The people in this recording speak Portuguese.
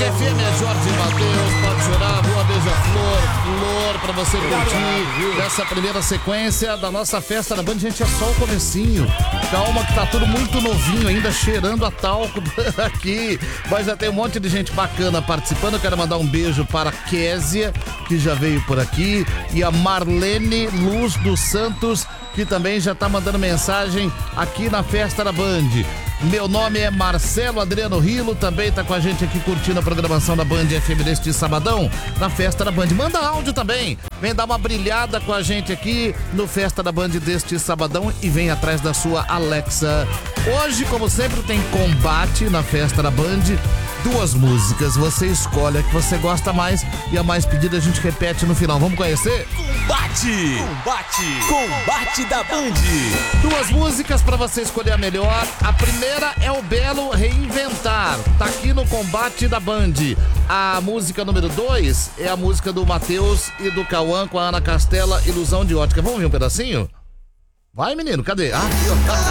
FM é Jorge Mateus, pode chorar, Rua Beija-Flor, Flor, pra você curtir dessa primeira sequência da nossa festa da Band. Gente, é só o comecinho. Calma que tá tudo muito novinho ainda, cheirando a talco aqui. Mas já tem um monte de gente bacana participando. Eu quero mandar um beijo para a Késia, que já veio por aqui, e a Marlene Luz dos Santos, que também já tá mandando mensagem aqui na festa da Band. Meu nome é Marcelo Adriano Rilo, também tá com a gente aqui curtindo a programação da Band FM deste sabadão, na Festa da Band. Manda áudio também, vem dar uma brilhada com a gente aqui no Festa da Band deste sabadão e vem atrás da sua Alexa. Hoje, como sempre, tem combate na Festa da Band. 2 músicas, você escolhe a que você gosta mais e a mais pedida a gente repete no final. Vamos conhecer? Combate da Band. 2 músicas pra você escolher a melhor. A primeira é o Belo Reinventar, tá aqui no Combate da Band. A música número 2 é a música do Matheus e do Cauã com a Ana Castela, Ilusão de Ótica. Vamos ver um pedacinho? Vai, menino, cadê? Ah, aqui, ó.